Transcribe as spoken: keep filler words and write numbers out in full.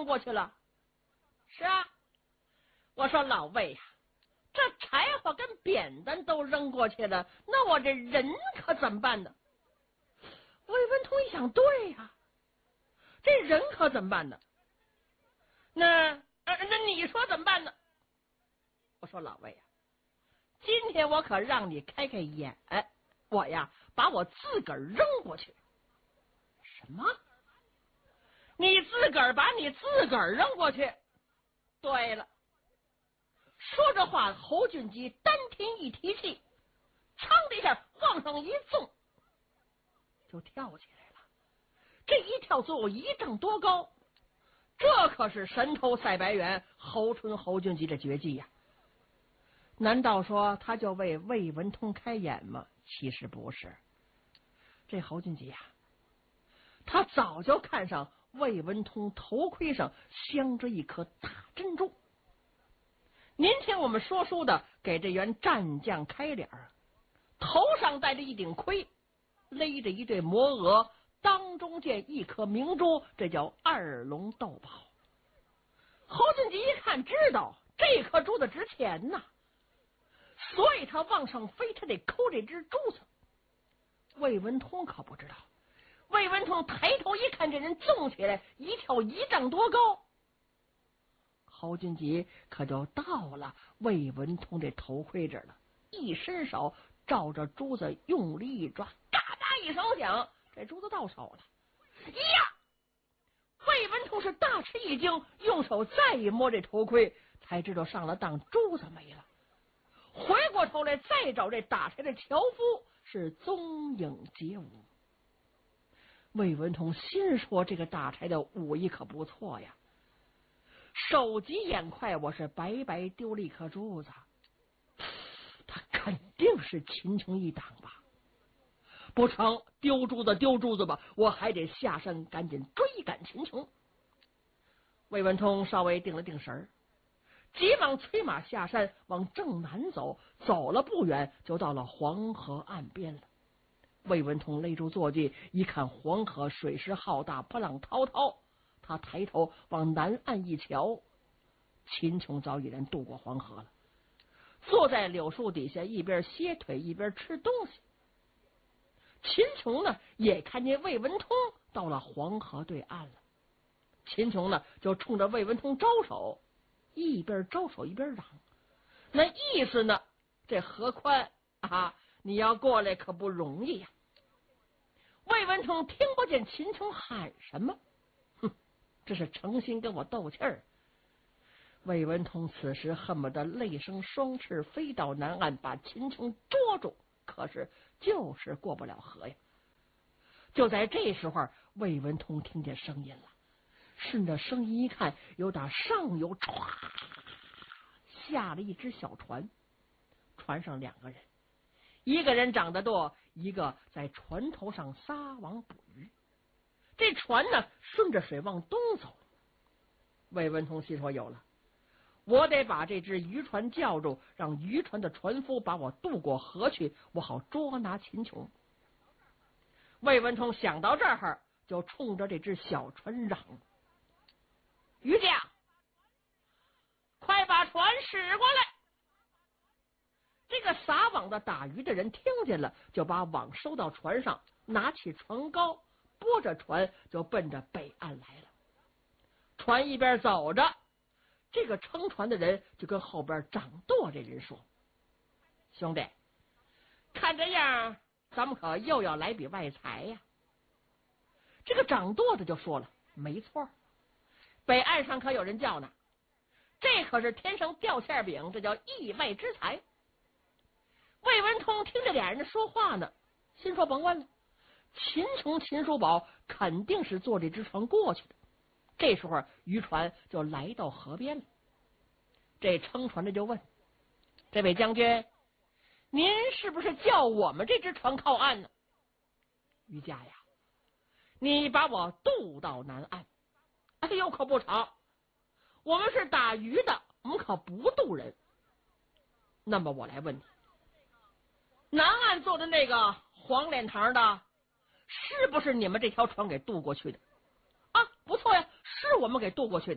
过去了。是啊，我说老魏呀、啊，这柴火跟扁担都扔过去了，那我这人可怎么办呢？魏文通一想，对呀、啊，这人可怎么办呢？那、呃、那你说怎么办呢？我说老魏呀、啊，今天我可让你开开眼，我呀把我自个儿扔过去。什么？你自个儿把你自个儿扔过去？对了。说着话，侯俊基丹田一提气，噌的一下往上一纵，就跳起来了。这一跳足有一丈多高，这可是神偷赛白猿侯春侯俊基的绝技呀、啊！难道说他就为魏文通开眼吗？其实不是。这侯俊基呀、啊，他早就看上魏文通头盔上镶着一颗大珍珠。您听我们说书的给这员战将开脸，头上戴着一顶盔，勒着一对魔额，当中见一颗明珠，这叫二龙斗宝。侯俊基一看知道这颗珠子值钱呐，所以他往上飞，他得抠这只珠子。魏文通可不知道，魏文通抬头一看，这人纵起来一跳一丈多高，侯俊基可就到了魏文通这头盔这儿了，一伸手照着珠子用力一抓，嘎哒一声响，这珠子到手了。呀！魏文通是大吃一惊，用手再一摸这头盔，才知道上了当，珠子没了。回过头来再找这打柴的樵夫，是踪影皆无。魏文通心说，这个打柴的武艺可不错呀，手疾眼快，我是白白丢了一颗珠子，他肯定是秦琼一党吧？不成，丢珠子丢珠子吧，我还得下山赶紧追赶秦琼。魏文通稍微定了定神儿，急忙催马下山，往正南走，走了不远就到了黄河岸边了。魏文通勒住坐骑，一看黄河水势浩大，波浪滔滔，他抬头往南岸一瞧，秦琼早已然渡过黄河了，坐在柳树底下，一边歇腿一边吃东西。秦琼呢也看见魏文通到了黄河对岸了，秦琼呢就冲着魏文通招手，一边招手一边嚷，那意思呢，这河宽啊，你要过来可不容易呀、啊。魏文通听不见秦琼喊什么，哼，这是诚心跟我斗气儿。魏文通此时恨不得累生双翅飞到南岸，把秦琼捉住，可是就是过不了河呀。就在这时候，魏文通听见声音了，顺着声音一看，有打上游唰下了一只小船，船上两个人，一个人长得多，一个在船头上撒网捕鱼。这船呢顺着水往东走。魏文通心说，有了，我得把这只渔船叫住，让渔船的船夫把我渡过河去，我好捉拿秦琼。魏文通想到这儿，就冲着这只小船嚷：渔家，快把船驶过来！这个撒网的打鱼的人听见了，就把网收到船上，拿起船篙，拨着船就奔着北岸来了。船一边走着，这个撑船的人就跟后边掌舵这人说：兄弟，看这样咱们可又要来笔外财呀。这个掌舵的就说了：没错，北岸上可有人叫呢，这可是天上掉馅饼，这叫意外之财。魏文通听着俩人说话呢，心说甭问了，秦琼秦叔宝肯定是坐这只船过去的。这时候渔船就来到河边了，这撑船的就问：这位将军，您是不是叫我们这只船靠岸呢？渔家呀，你把我渡到南岸。哎呦，可不成，我们是打鱼的，我们可不渡人。那么我来问你，南岸坐的那个黄脸堂的，是不是你们这条船给渡过去的？啊，不错呀，是我们给渡过去的。